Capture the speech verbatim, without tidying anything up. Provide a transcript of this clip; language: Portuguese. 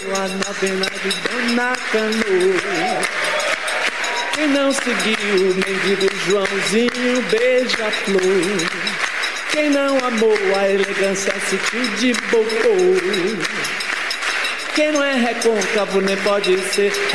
a novena de Dona Canoa. Quem não seguiu o mendigo Joãozinho beija-flor. Quem não amou a elegância sutil de Bocô. Quem não é recôncavo nem pode ser